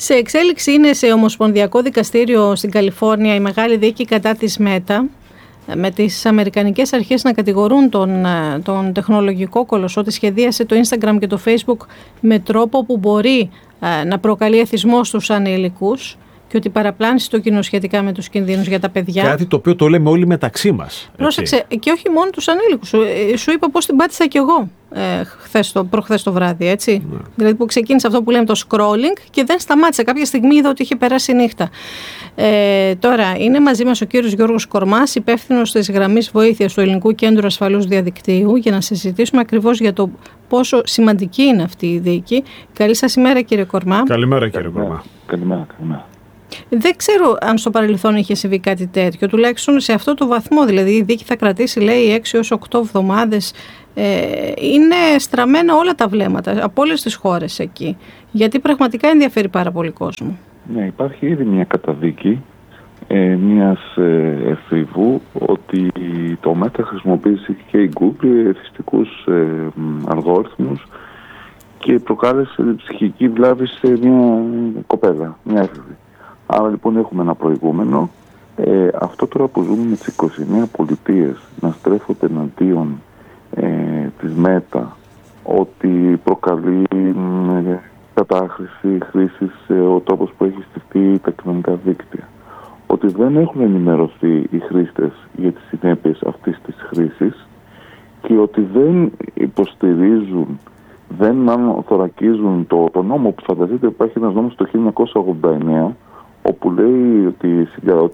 Σε εξέλιξη είναι σε ομοσπονδιακό δικαστήριο στην Καλιφόρνια η μεγάλη δίκη κατά της Μέτα, με τις αμερικανικές αρχές να κατηγορούν τον τεχνολογικό κολοσσό ότι σχεδίασε το Instagram και το Facebook με τρόπο που μπορεί να προκαλεί εθισμό στους ανήλικους και ότι παραπλάνησε το κοινό σχετικά με τους κινδύνους για τα παιδιά. Κάτι το οποίο το λέμε όλοι μεταξύ μας. Πρόσεξε, και όχι μόνο τους ανήλικους. Σου είπα πώς την πάτησα κι εγώ προχθές το βράδυ, έτσι. Ναι. Δηλαδή που ξεκίνησε αυτό που λέμε το scrolling και δεν σταμάτησε. Κάποια στιγμή είδα ότι είχε περάσει η νύχτα. Τώρα είναι μαζί μας ο κύριος Γιώργος Κορμάς, υπεύθυνος της γραμμής βοήθειας του Ελληνικού Κέντρου Ασφαλούς Διαδικτύου, για να συζητήσουμε ακριβώς για το πόσο σημαντική είναι αυτή η δίκη. Καλή σας ημέρα, κύριε Κορμά. Καλημέρα, κύριε Κορμά. Καλημέρα. Δεν ξέρω αν στο παρελθόν είχε συμβεί κάτι τέτοιο, τουλάχιστον σε αυτό το βαθμό. Δηλαδή η δίκη θα κρατήσει, λέει, 6 έως 8 εβδομάδες. Είναι στραμμένα όλα τα βλέμματα από όλες τις χώρες εκεί, γιατί πραγματικά ενδιαφέρει πάρα πολύ κόσμο. Ναι, υπάρχει ήδη μια καταδίκη μιας εφήβου ότι το Meta χρησιμοποίησε και η Google εθιστικούς αλγόριθμους και προκάλεσε ψυχική βλάβη σε μια κοπέλα, μια έφηβη. Άρα λοιπόν έχουμε ένα προηγούμενο. Αυτό τώρα που ζούμε με τις 29 πολιτείες να στρέφονται εναντίον της Μέτα, ότι προκαλεί κατάχρηση, χρήση σε ο τρόπος που έχει στηθεί τα κοινωνικά δίκτυα, ότι δεν έχουν ενημερωθεί οι χρήστες για τις συνέπειες αυτής της χρήσης και ότι δεν υποστηρίζουν, δεν θωρακίζουν το νόμο που φανταστείτε. Υπάρχει ένας νόμος το 1989 όπου λέει ότι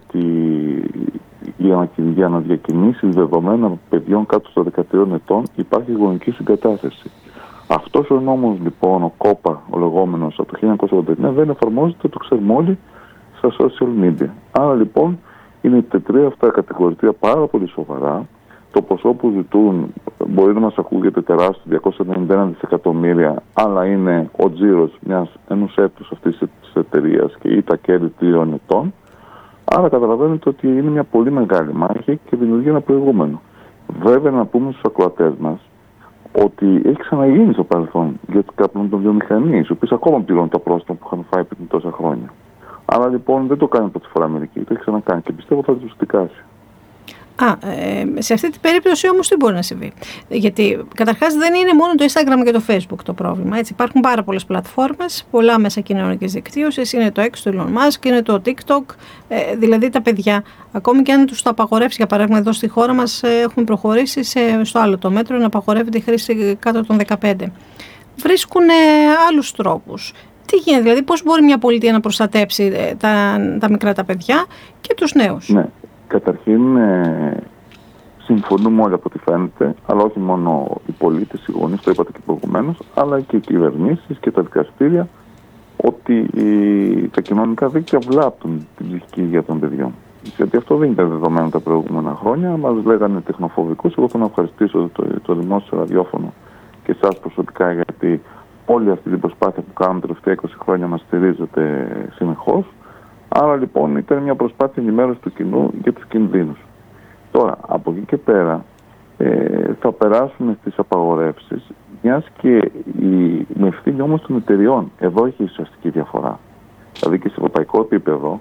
για να διακινήσεις δεδομένα παιδιών κάτω στα 13 ετών υπάρχει γονική συγκατάθεση. Αυτός ο νόμος λοιπόν, ο ΚΟΠΑ, ο λεγόμενος από το 1989, δεν εφαρμόζεται, το ξέρουμε όλοι, στα social media. Άρα λοιπόν είναι τα τρία αυτά κατηγορητήρια πάρα πολύ σοβαρά. Το ποσό που ζητούν μπορεί να μας ακούγεται τεράστιο, 291 δισεκατομμύρια, αλλά είναι ο τζίρος ενός έτους αυτής της εταιρείας και ή τα κέρδη 3 ετών. Άρα καταλαβαίνετε ότι είναι μια πολύ μεγάλη μάχη και δημιουργεί ένα προηγούμενο. Βέβαια να πούμε στους ακροατές μας ότι έχει ξαναγίνει στο παρελθόν για κάποιον των βιομηχανίες, οι οποίες ακόμα πληρώνουν τα πρόστιμα που είχαν φάει πριν τόσα χρόνια. Άρα λοιπόν δεν το κάνει πρώτη φορά Αμερική, το έχει ξανακάνει και πιστεύω θα τους δικάσει. Σε αυτή την περίπτωση όμως τι μπορεί να συμβεί? Γιατί καταρχάς δεν είναι μόνο το Instagram και το Facebook το πρόβλημα. Έτσι. Υπάρχουν πάρα πολλές πλατφόρμες, πολλά μέσα κοινωνικής δικτύωσης. Είναι το X του Elon Musk, είναι το TikTok. Δηλαδή τα παιδιά, ακόμη και αν τους το απαγορεύσει, για παράδειγμα εδώ στη χώρα μας έχουμε προχωρήσει στο άλλο το μέτρο να απαγορεύεται η χρήση κάτω των 15. Βρίσκουν άλλους τρόπους. Τι γίνεται, δηλαδή πώς μπορεί μια πολιτεία να προστατέψει τα μικρά τα παιδιά και τους νέους? Ναι. Καταρχήν, συμφωνούμε όλοι από ό,τι φαίνεται, αλλά όχι μόνο οι πολίτες, οι γονείς, το είπατε και προηγουμένως, αλλά και οι κυβερνήσεις και τα δικαστήρια, ότι τα κοινωνικά δίκτυα βλάπτουν την ψυχική υγεία των παιδιών. Γιατί αυτό δεν ήταν δεδομένο τα προηγούμενα χρόνια. Μας λέγανε τεχνοφοβικούς. Εγώ θέλω να ευχαριστήσω το δημόσιο ραδιόφωνο και εσάς προσωπικά, γιατί όλη αυτή την προσπάθεια που κάνουμε τα τελευταία 20 χρόνια μας στηρίζεται συνεχώς. Άρα λοιπόν ήταν μια προσπάθεια ενημέρωση του κοινού για τους κινδύνους. Τώρα, από εκεί και πέρα θα περάσουμε στις απαγορεύσεις, μιας και με ευθύνη όμως των εταιριών. Εδώ έχει ουσιαστική διαφορά. Δηλαδή και σε ευρωπαϊκό επίπεδο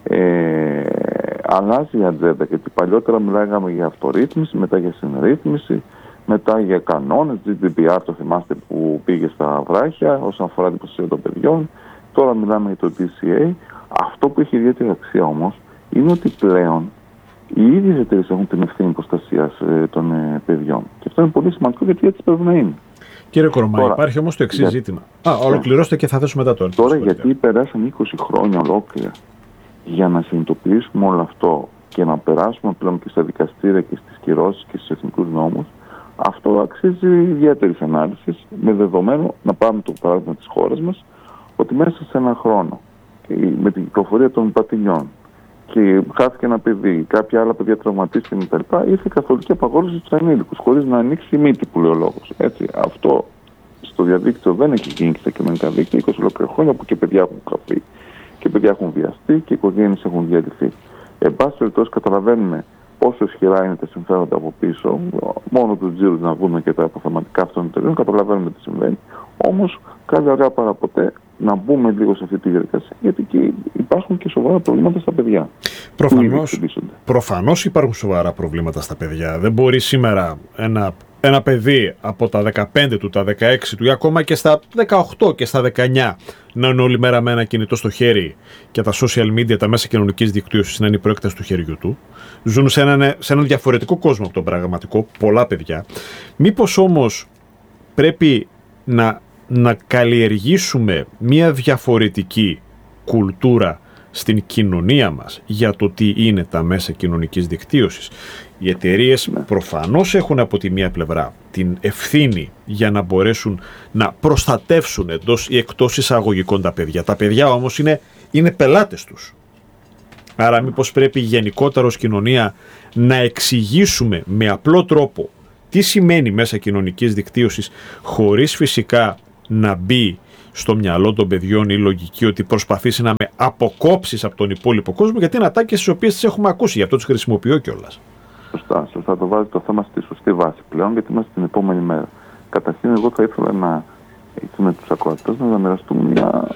αλλάζει η ατζέντα, γιατί παλιότερα μιλάγαμε για αυτορύθμιση, μετά για συνρύθμιση, μετά για κανόνες, GDPR, το θυμάστε που πήγε στα βράχια όσον αφορά την προστασία των παιδιών. Τώρα μιλάμε για το DCA. Αυτό που έχει ιδιαίτερη αξία όμως είναι ότι πλέον οι ίδιες εταιρείες έχουν την ευθύνη προστασίας των παιδιών. Και αυτό είναι πολύ σημαντικό, γιατί έτσι πρέπει να είναι. Κύριε Κορμά, τώρα, υπάρχει όμως το εξής ζήτημα. Ολοκληρώστε και θα θέσουμε μετά το ερώτημα. Τώρα, γιατί περάσαν 20 χρόνια ολόκληρα για να συνειδητοποιήσουμε όλο αυτό και να περάσουμε πλέον και στα δικαστήρια και στις κυρώσεις και στους εθνικούς νόμους, αυτό αξίζει ιδιαίτερης ανάλυσης, με δεδομένο να πάμε το παράδειγμα της χώρας μας, ότι μέσα σε ένα χρόνο με την κυκλοφορία των πατινιών και χάθηκε ένα παιδί, κάποια άλλα παιδιά τραυματίστηκαν κτλ. Ήρθε καθολική απαγόρευση στους ανήλικους, χωρίς να ανοίξει η μύτη που λέει ο λόγος. Έτσι, αυτό στο διαδίκτυο δεν έχει γίνει και στα κοινωνικά δίκτυα 20 ολόκληρα χρόνια, που και παιδιά έχουν χαθεί και παιδιά έχουν βιαστεί και οικογένειες έχουν διαλυθεί. Εν πάση περιπτώσει, καταλαβαίνουμε πόσο ισχυρά είναι τα συμφέροντα από πίσω. Μόνο τους τζίρους να βγούμε και τα αποθεματικά αυτών των εταιρείων, καταλαβαίνουμε τι συμβαίνει. Όμως, καλή αργά παρά ποτέ, να μπούμε λίγο σε αυτή τη διαδικασία, γιατί και υπάρχουν και σοβαρά προβλήματα στα παιδιά. Προφανώς υπάρχουν σοβαρά προβλήματα στα παιδιά. Δεν μπορεί σήμερα ένα παιδί από τα 15 του, τα 16 του ή ακόμα και στα 18 και στα 19 να είναι όλη μέρα με ένα κινητό στο χέρι και τα social media, τα μέσα κοινωνικής δικτύωσης να είναι η προέκταση του χεριού του. Ζουν σε έναν διαφορετικό κόσμο από τον πραγματικό, πολλά παιδιά. Μήπως όμως πρέπει να καλλιεργήσουμε μια διαφορετική κουλτούρα στην κοινωνία μας για το τι είναι τα μέσα κοινωνικής δικτύωσης. Οι εταιρείες προφανώς έχουν από τη μία πλευρά την ευθύνη για να μπορέσουν να προστατεύσουν εντός ή εκτός εισαγωγικών τα παιδιά. Τα παιδιά όμως είναι πελάτες τους. Άρα μήπως πρέπει γενικότερα ως κοινωνία να εξηγήσουμε με απλό τρόπο τι σημαίνει μέσα κοινωνικής δικτύωσης, χωρίς φυσικά να μπει στο μυαλό των παιδιών η λογική ότι προσπαθήσει να με αποκόψεις από τον υπόλοιπο κόσμο, γιατί είναι ατάκες τις οποίες τις έχουμε ακούσει, γι' αυτό τις χρησιμοποιώ κιόλας. Σωστά, το βάζει το θέμα στη σωστή βάση πλέον, γιατί είμαστε την επόμενη μέρα. Καταρχήν, εγώ θα ήθελα με τους ακροατές να μοιραστούμε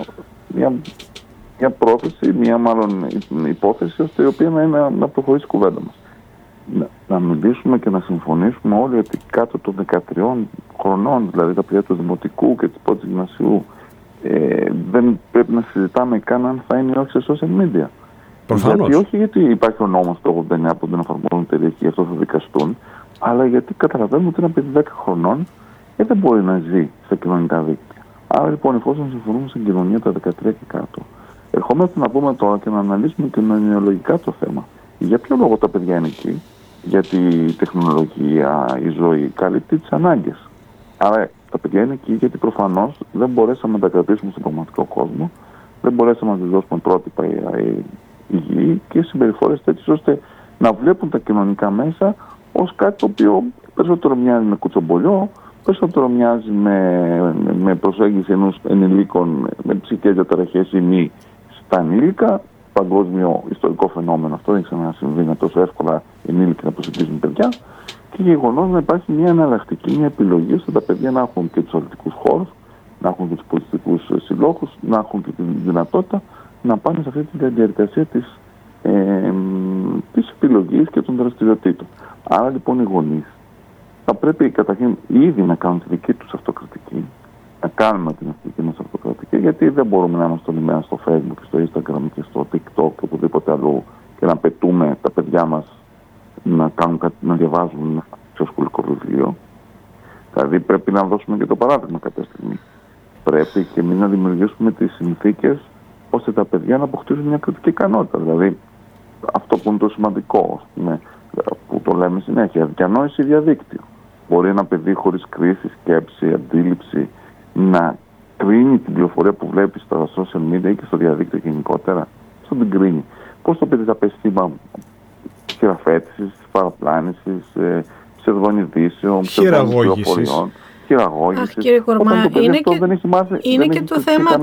μια πρόθεση, μια μάλλον υπόθεση, ώστε η οποία να προχωρήσει η κουβέντα μας. Να μιλήσουμε και να συμφωνήσουμε όλοι ότι κάτω των 13 χρονών, δηλαδή τα παιδιά του Δημοτικού και της πρώτης γυμνασίου, δεν πρέπει να συζητάμε καν αν θα είναι ή όχι σε social media. Προφανώς. Γιατί όχι γιατί υπάρχει ο νόμος το 89 που δεν εφαρμόζουν εταιρείες και γι' αυτό θα δικαστούν, αλλά γιατί καταλαβαίνουμε ότι ένα παιδί 10 χρονών δεν μπορεί να ζει στα κοινωνικά δίκτυα. Άρα λοιπόν, εφόσον συμφωνούμε στην κοινωνία τα 13 και κάτω, ερχόμαστε να πούμε τώρα και να αναλύσουμε κοινωνιολογικά το θέμα. Για ποιο λόγο τα παιδιά είναι εκεί? Γιατί η τεχνολογία, η ζωή καλύπτει τις ανάγκες. Άρα τα παιδιά είναι εκεί γιατί προφανώς δεν μπορέσαμε να τα κρατήσουμε στον πραγματικό κόσμο, δεν μπορέσαμε να τους δώσουμε πρότυπα υγιή και συμπεριφορές τέτοιες ώστε να βλέπουν τα κοινωνικά μέσα ως κάτι το οποίο περισσότερο μοιάζει με κουτσομπολιό, περισσότερο μοιάζει με προσέγγιση ενός ενηλίκων με ψυχικές διαταραχές ή μη στα ενήλικα. Παγκόσμιο ιστορικό φαινόμενο. Αυτό δεν ξανασυμβεί να τόσο εύκολα ενήλικοι να προσεγγίζουν παιδιά. Και γεγονός να υπάρχει μια εναλλακτική, μια επιλογή ώστε τα παιδιά να έχουν και τους αθλητικούς χώρους, να έχουν και τους πολιτιστικούς συλλόγους, να έχουν και τη δυνατότητα να πάνε σε αυτή τη διαδικασία της επιλογής και των δραστηριοτήτων. Άρα λοιπόν οι γονείς θα πρέπει καταρχήν ήδη να κάνουν τη δική τους αυτοκριτική, να κάνουμε την αστική μας αυτοκρατική, γιατί δεν μπορούμε να είμαστε όλη μέρα στο Facebook και στο Instagram και στο TikTok και οπουδήποτε αλλού και να πετούμε τα παιδιά μας να κάνουν κάτι, να διαβάζουν ένα σχολικό βιβλίο. Δηλαδή πρέπει να δώσουμε και το παράδειγμα κάποια στιγμή. Πρέπει και εμείς να δημιουργήσουμε τις συνθήκες ώστε τα παιδιά να αποκτήσουν μια κριτική ικανότητα. Δηλαδή αυτό που είναι το σημαντικό, που το λέμε συνέχεια, διανόηση διαδίκτυο. Μπορεί ένα παιδί χωρίς κρίση, σκέψη, αντίληψη να κρίνει την πληροφορία που βλέπει στα social media ή και στο διαδίκτυο γενικότερα. Αυτό την κρίνει. Πώς το παιδί θα πέσει θύμα χειραφέτησης, παραπλάνησης, ψευδών ειδήσεων, ψευδών πληροφοριών, χειραγώγησης. Αχ, κύριε Κορμά, είναι και το θέμα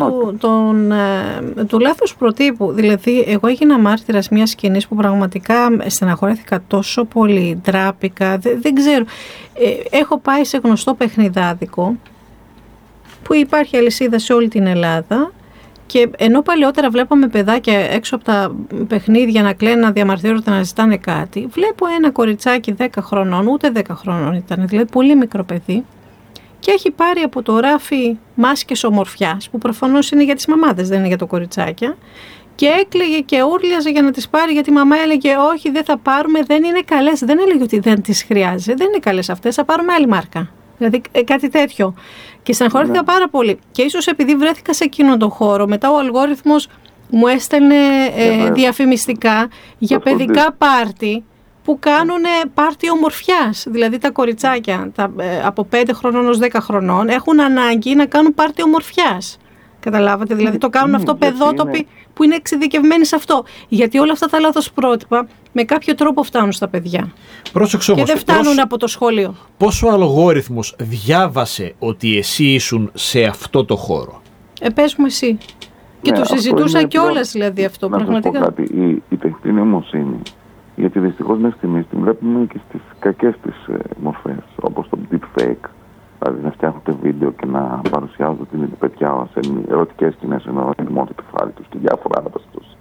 του λάθους προτύπου. Δηλαδή, εγώ έγινα μάρτυρας μιας σκηνής που πραγματικά στεναχωρέθηκα τόσο πολύ, ντράπηκα, δεν ξέρω. Έχω πάει σε γνωστό παιχνιδάδικο που υπάρχει αλυσίδα σε όλη την Ελλάδα και ενώ παλαιότερα βλέπαμε παιδάκια έξω από τα παιχνίδια να κλαίνουν, να διαμαρτύρονται, να ζητάνε κάτι, βλέπω ένα κοριτσάκι 10 χρονών, ούτε 10 χρονών ήταν, δηλαδή πολύ μικρό παιδί, και έχει πάρει από το ράφι μάσκες ομορφιάς, που προφανώς είναι για τις μαμάδες, δεν είναι για το κοριτσάκια, και έκλαιγε και ούρλιαζε για να τις πάρει, γιατί η μαμά έλεγε όχι, δεν θα πάρουμε, δεν είναι καλές. Δεν έλεγε ότι δεν τις χρειάζεται, δεν είναι καλές αυτές, θα πάρουμε άλλη μάρκα. Δηλαδή κάτι τέτοιο. Και στεναχωρήθηκα πάρα πολύ. Και ίσως επειδή βρέθηκα σε εκείνον τον χώρο, μετά ο αλγόριθμος μου έστελνε διαφημιστικά για παιδικά πάρτι που κάνουν πάρτι ομορφιάς. Δηλαδή τα κοριτσάκια από 5 χρονών ως 10 χρονών έχουν ανάγκη να κάνουν πάρτι ομορφιάς. Καταλάβατε, δηλαδή το κάνουν αυτό παιδότοποι που είναι εξειδικευμένοι σε αυτό. Γιατί όλα αυτά τα λάθος πρότυπα με κάποιο τρόπο φτάνουν στα παιδιά. Πρόσεξε όμως, και δεν φτάνουν από το σχολείο. Πόσο αλγόριθμος διάβασε ότι εσύ ήσουν σε αυτό το χώρο? Πες μου εσύ. Και το συζητούσα κιόλας δηλαδή αυτό, να πραγματικά. Να πω κάτι, η τεχνητή νοημοσύνη, γιατί δυστυχώς μέχρι στιγμής την βλέπουμε και στις κακές της μορφές, όπως το deepfake. Δηλαδή να φτιάχνουν βίντεο και να παρουσιάζουν την παιδιά σε ερωτικές σκηνές ενώ μόνο το κεφάλι τους και διάφορα άλλα παστούς.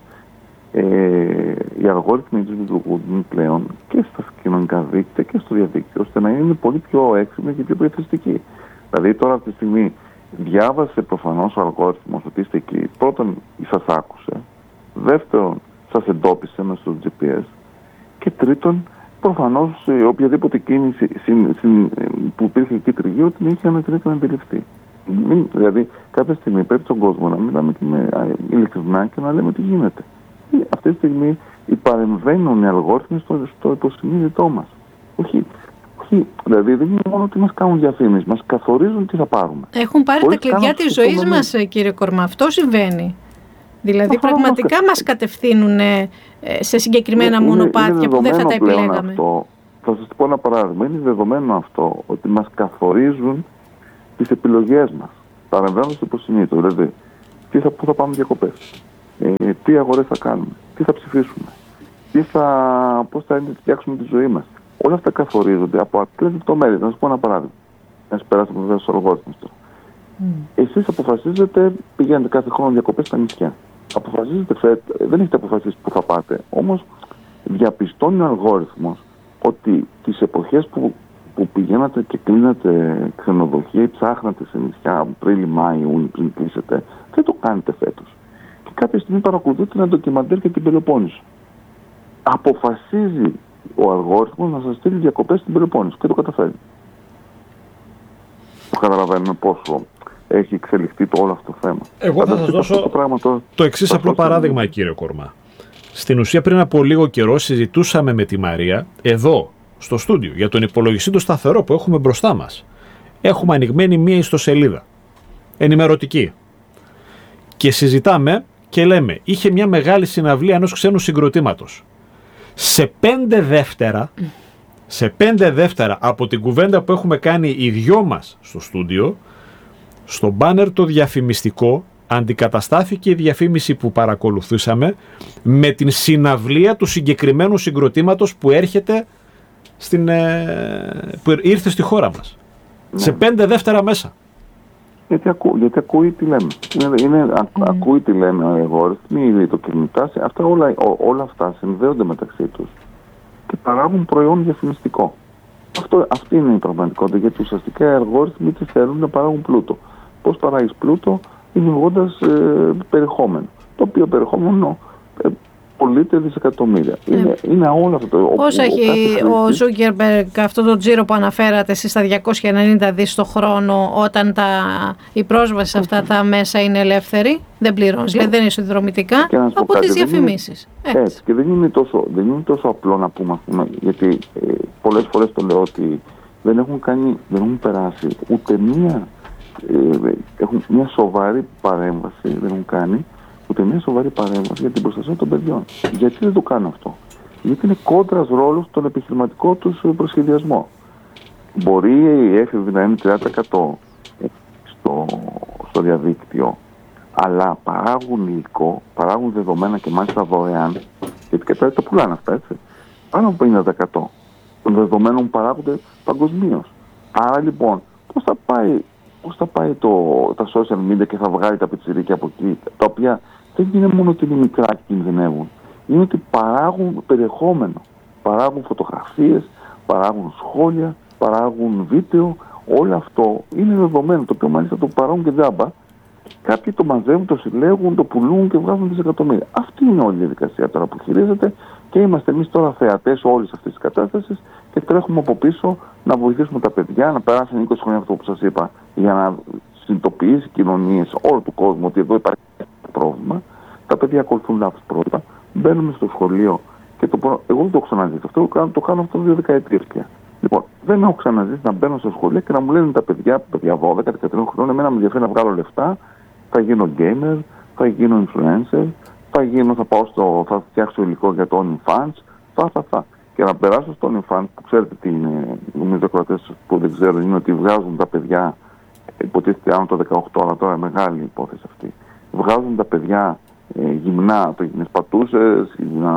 Οι αλγόριθμοι τους λειτουργούν πλέον και στα κοινωνικά δίκτυα και στο διαδίκτυο, ώστε να είναι πολύ πιο έξυπνοι και πιο πληθυστικοί. Δηλαδή τώρα αυτή τη στιγμή διάβασε προφανώς ο αλγόριθμος ότι είστε εκεί. Πρώτον, σας άκουσε. Δεύτερον, σας εντόπισε μέσα στο GPS. Και τρίτον, προφανώς οποιαδήποτε κίνηση που υπήρχε εκεί τριγύρω την είχε ανατηρήσει να αντιληφθεί. Δηλαδή, κάποια στιγμή πρέπει στον κόσμο να μιλάμε και με ειλικρινά και να λέμε τι γίνεται. Αυτή τη στιγμή παρεμβαίνουν οι αλγόριθμοι στο υποσυνείδητό μας. Όχι, δηλαδή δεν είναι μόνο ότι μας κάνουν διαφήμιση, μας καθορίζουν τι θα πάρουμε. Έχουν πάρει τα κλειδιά της ζωής μας, κύριε Κορμά. Αυτό συμβαίνει. Δηλαδή πραγματικά μας κατευθύνουν σε συγκεκριμένα μονοπάτια που δεν θα τα επιλέγαμε. Αυτό, θα σας πω ένα παράδειγμα. Είναι δεδομένο αυτό ότι μας καθορίζουν τις επιλογές μας. Παρεμβαίνουν στο υποσυνείδητο. Δηλαδή, πού θα πάμε διακοπές, τι αγορές θα κάνουμε, τι θα ψηφίσουμε, πώς θα φτιάξουμε τη ζωή μας. Όλα αυτά καθορίζονται από απλές λεπτομέρειες. Να σας πω ένα παράδειγμα. Να σας περάσουμε βέβαια στους αλγόριθμους τώρα. Εσείς αποφασίζετε, πηγαίνετε κάθε χρόνο διακοπές στα νησιά. Αποφασίζετε δεν έχετε αποφασίσει που θα πάτε. Όμως διαπιστώνει ο αλγόριθμος ότι τις εποχές που πηγαίνατε και κλείνατε ξενοδοχεία ή ψάχνατε σε νησιά Απρίλη, Μάη, Ιούνιο πριν κλείσετε, δεν το κάνετε φέτος. Και κάποια στιγμή παρακολουθείτε ένα ντοκιμαντέρ για την Πελοπόννησο. Αποφασίζει ο αλγόριθμος να σας στείλει διακοπές στην Πελοπόννησο και το καταφέρει. Καταλαβαίνουμε πόσο έχει εξελιχθεί όλο αυτό το θέμα. Εγώ θα σας δώσω το εξής απλό παράδειγμα, κύριε Κορμά. Στην ουσία πριν από λίγο καιρό συζητούσαμε με τη Μαρία εδώ στο στούντιο για τον υπολογιστή το σταθερό που έχουμε μπροστά μας. Έχουμε ανοιγμένη μία ιστοσελίδα ενημερωτική και συζητάμε και λέμε είχε μια μεγάλη συναυλία ενός ξένου συγκροτήματος. Σε 5 δεύτερα από την κουβέντα που έχουμε κάνει οι δυο μας στο στούντιο, στο μπάνερ το διαφημιστικό αντικαταστάθηκε η διαφήμιση που παρακολουθούσαμε με την συναυλία του συγκεκριμένου συγκροτήματος που που ήρθε στη χώρα μας. Ναι. Σε 5 δεύτερα μέσα. Γιατί ακούει τι λέμε. Ακούει τι λέμε ο αλγόριθμοι, το κινητά, όλα αυτά συνδέονται μεταξύ τους και παράγουν προϊόν διαφημιστικό. Αυτή είναι η πραγματικότητα, γιατί ουσιαστικά οι αλγόριθμοι τι θέλουν να παράγουν πλούτο. Πώς παράγεις πλούτο? Δημιουργώντας περιεχόμενο. Το οποίο περιεχόμενο πωλείται δισεκατομμύρια. Είναι όλο αυτό. Πώς έχει ο Ζούκερμπεργκ αυτό το τζίρο που αναφέρατε εσείς στα 290 δις το χρόνο όταν η πρόσβαση σε αυτά τα μέσα είναι ελεύθερη, δεν πληρώνεις, δηλαδή δεν είναι συνδρομητικά από τις διαφημίσεις. Έτσι. Και δεν είναι τόσο απλό να πούμε, γιατί πολλές φορές το λέω ότι δεν έχουν περάσει ούτε έχουν μια σοβαρή παρέμβαση, δεν έχουν κάνει ούτε μια σοβαρή παρέμβαση για την προστασία των παιδιών. Γιατί δεν το κάνουν αυτό? Γιατί είναι κόντρας ρόλος στον επιχειρηματικό τους προσχεδιασμό. Μπορεί οι έφηβοι να είναι 30% στο διαδίκτυο, αλλά παράγουν υλικό, παράγουν δεδομένα και μάλιστα δωρεάν, γιατί και τα πουλάνε αυτά, έτσι. Πάνω από 50% των δεδομένων παράγονται παγκοσμίως. Άρα λοιπόν, πώς θα πάει τα social media και θα βγάλει τα πιτσιρίκια από εκεί, τα οποία δεν είναι μόνο ότι είναι μικρά και κινδυνεύουν, είναι ότι παράγουν περιεχόμενο, παράγουν φωτογραφίες, παράγουν σχόλια, παράγουν βίντεο, όλο αυτό είναι δεδομένο, το οποίο μάλιστα το παράγουν και τζάμπα. Κάποιοι το μαζεύουν, το συλλέγουν, το πουλούν και βγάζουν δισεκατομμύρια. Αυτή είναι όλη η διαδικασία τώρα που χειρίζεται και είμαστε εμείς τώρα θεατές όλης αυτής της κατάστασης και τρέχουμε από πίσω να βοηθήσουμε τα παιδιά να περάσουν 20 χρόνια αυτό που σας είπα, για να συνειδητοποιήσει κοινωνίες όλου του κόσμου ότι εδώ υπάρχει πρόβλημα. Τα παιδιά ακολουθούν λάθος πρότυπα, μπαίνουμε στο σχολείο και εγώ δεν το έχω ξαναζήσει αυτό, το κάνω αυτό 2 δεκαετίες πια. Λοιπόν, δεν έχω ξαναζήσει να μπαίνω στο σχολείο και να μου λένε τα παιδιά 12-13 χρόνων, εμένα με ενδιαφέρει να βγάλω λεφτά, θα γίνω gamer, θα γίνω influencer, θα φτιάξω υλικό για το OnlyFans, θα. Και να περάσω στο OnlyFans, που ξέρετε τι είναι, νομίζω ακροατές που δεν ξέρουν, είναι ότι βγάζουν τα παιδιά, υποτίθεται άνω το 18, αλλά τώρα μεγάλη υπόθεση αυτή, βγάζουν τα παιδιά γυμνά, το γυμνές πατούσες,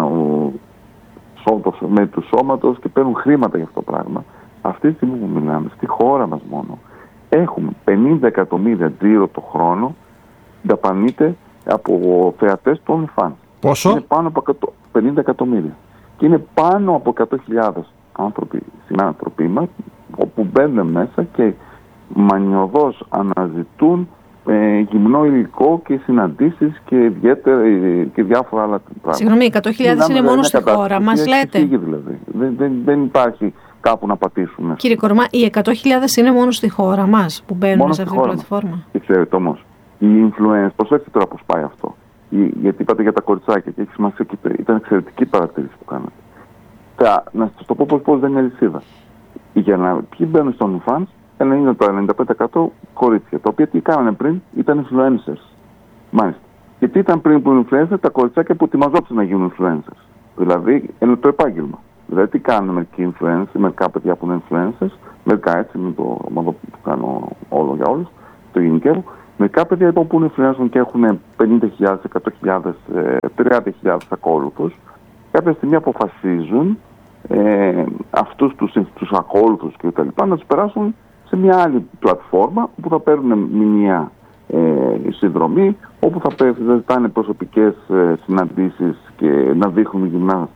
με του σώματος και παίρνουν χρήματα για αυτό το πράγμα. Αυτή τη στιγμή που μιλάμε, στη χώρα μας μόνο, έχουμε 50 εκατομμύρια τζίρο το χρόνο δαπανείται από θεατές των OnlyFans. Πόσο? Είναι πάνω από 50 εκατομμύρια. Και είναι πάνω από 100.000 άνθρωποι, συνάνθρωποι μας, όπου μπαίνουν μέσα και μανιωδώς αναζητούν γυμνό υλικό και συναντήσεις και διάφορα άλλα πράγματα. Συγγνώμη, 100.000 είναι μόνο στη χώρα μας, λέτε? Δηλαδή. Δεν υπάρχει κάπου να πατήσουμε. Κύριε Κορμά, οι 100.000 είναι μόνο στη χώρα μας που μπαίνουν σε αυτή την πλατφόρμα? Και ξέρετε όμως, οι influencers, προσέξτε τώρα πώς πάει αυτό. Γιατί είπατε για τα κοριτσάκια και έχει σημασία και ήταν εξαιρετική παρατήρηση που κάνατε. Να σας το πω πώς δεν είναι αλυσίδα. Ποιοι μπαίνουν στο OnlyFans, 95% κορίτσια, τα οποία τι κάνανε πριν, ήταν influencers. Μάλιστα. Και τι ήταν πριν που είναι influencers, τα κοριτσάκια που ετοιμαζόντουσαν να γίνουν influencers. Δηλαδή, είναι το επάγγελμα. Δηλαδή, τι κάνουν μερικοί influencers, μερικά παιδιά που είναι influencers, μερικά έτσι, με το κάνω όλο για όλους, το γενικεύω. Μερικά παιδιά λοιπόν που είναι influencers και έχουν 50.000, 100.000, 30.000 ακόλουθους, κάποια στιγμή αποφασίζουν αυτούς τους ακόλουθους και τα λοιπά να τους περάσουν σε μια άλλη πλατφόρμα που θα παίρνουν μηνιαία συνδρομή, όπου θα ζητάνε προσωπικές συναντήσεις και να δείχνουν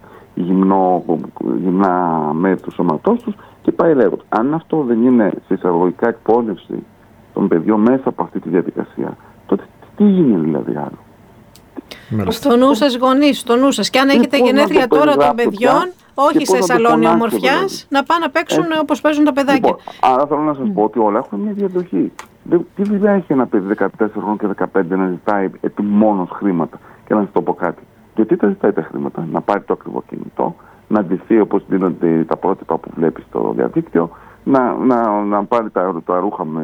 γυμνά μέρη του σώματός τους και πάει λέγοντας. Αν αυτό δεν είναι σε εισαγωγικά εκπώνευση των παιδιών μέσα από αυτή τη διαδικασία, τότε τι γίνεται δηλαδή άλλο? Στο νου σας γονείς, στο νου σας. Και αν έχετε γενέθλια τώρα των παιδιών, όχι σε σαλόνι ομορφιάς, να πάνε να παίξουν όπως παίζουν τα παιδάκια. Λοιπόν, άρα θέλω να σας πω ότι όλα έχουν μια διαδοχή. Τι δουλειά έχει ένα παιδί 14 χρόνων και 15 να ζητάει επιμόνως χρήματα? Και να σας το πω κάτι. Γιατί τα ζητάει τα χρήματα? Να πάρει το ακριβό κινητό, να ντυθεί όπως δίνονται τα πρότυπα που βλέπει στο διαδίκτυο, να πάρει τα ρούχα με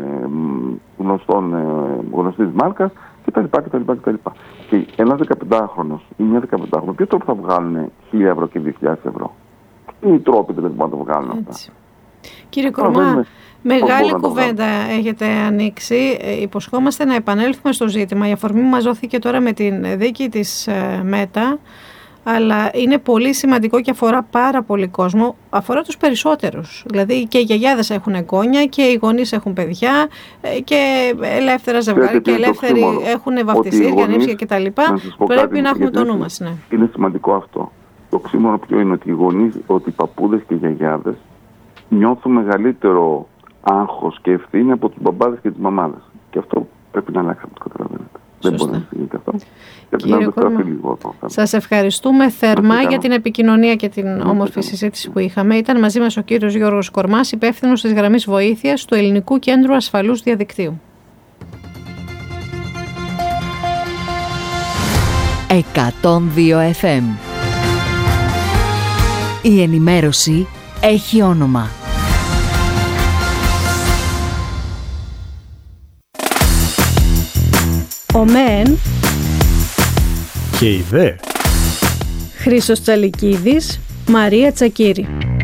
γνωστής μάρκας κτλ. Και ένας 15χρονος ή μια 15χρονη, ποιο τρόπο θα βγάλουν 1.000 ευρώ και 2.000 ευρώ? Τι οι τρόποι δηλαδή να το βγάλουν αυτά? Κύριε Κορμά, μεγάλη κουβέντα έχετε ανοίξει. Υποσχόμαστε να επανέλθουμε στο ζήτημα. Η αφορμή μας δόθηκε τώρα με την δίκη της ΜΕΤΑ, αλλά είναι πολύ σημαντικό και αφορά πάρα πολύ κόσμο. Αφορά τους περισσότερους. Δηλαδή και οι γιαγιάδες έχουν εγγόνια και οι γονείς έχουν παιδιά και ελεύθερα ζευγάρια και ελεύθεροι έχουν βαφτιστεί, γεννήσια κτλ. Πρέπει να έχουμε το νου μας. Ναι. Είναι σημαντικό αυτό. Το οξύμορο ποιο είναι? Ότι οι γονείς, ότι οι παππούδες και οι γιαγιάδες νιώθουν μεγαλύτερο άγχος και ευθύνη από τους μπαμπάδες και τις μαμάδες. Και αυτό πρέπει να αλλάξει, όπως καταλαβαίνετε. Δεν μπορεί να γίνεται αυτό. Κύριε Κορμά, σας ευχαριστούμε θερμά για την επικοινωνία και την όμορφη συζήτηση που είχαμε. Ήταν μαζί μας ο κύριος Γιώργος Κορμάς, υπεύθυνος της γραμμής βοήθειας του Ελληνικού Κέντρου Ασφαλούς Διαδικτύου. 102 FM. Η ενημέρωση έχει όνομα. Ο ΜΕΝ και η ΔΕ. Χρήστος Τσαλικίδης, Μαρία Τσακίρη.